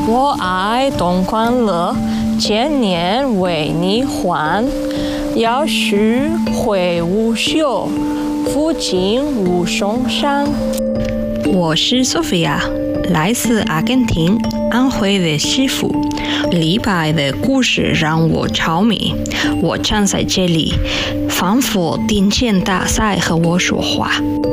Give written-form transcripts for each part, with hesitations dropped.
我爱东关乐，千年为你还。要是会无休，抚今无松山。 我是 Sophia， 来自阿根廷安徽的师傅。李白的故事让我着迷，我站在这里，仿佛听见大赛和我说话。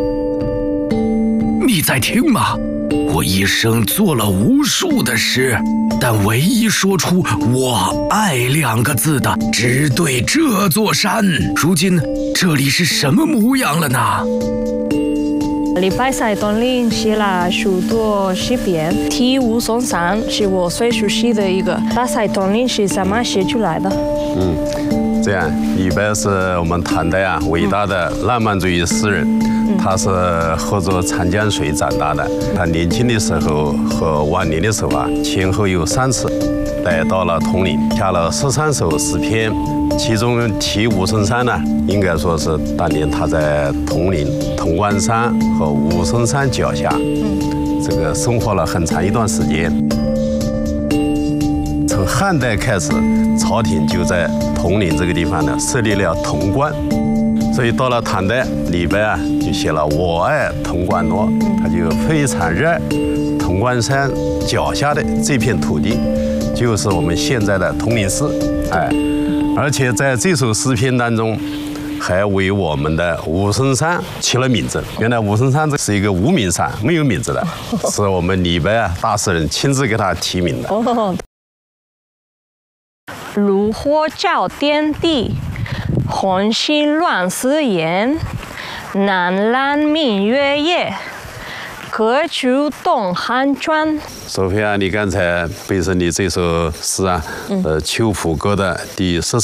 你在听吗？我一生做了无数的诗，但唯一说出“我爱”2个字的，只对这座山。如今这里是什么模样了呢？ 李白在东陵写了许多诗篇，《题武松山》是我最熟悉的一个。他在东陵是怎么写出来的？ 这样，李白是我们唐代伟大的浪漫主义诗人。他是喝着长江水长大的。他年轻的时候和晚年的时候前后有3次来到了铜陵，下了13首诗篇。其中《题武松山》呢，应该说是当年他在铜陵潼关山和武松山脚下，这个生活了很长一段时间。从汉代开始，朝廷就在铜陵这个地方呢设立了潼关。所以到了唐代，李白就写了“我爱潼关乐”，他就非常热爱潼关山脚下的这片土地，就是我们现在的铜陵市。而且在这首诗篇当中，还为我们的武松山起了名字。原来武松山这是一个无名山，没有名字的，是我们李白大诗人亲自给他题名的。 炉火照天地，红星乱四野，南兰明月夜，各处东汉传。 索菲亚，你刚才背诵的这首诗《秋浦歌》的第14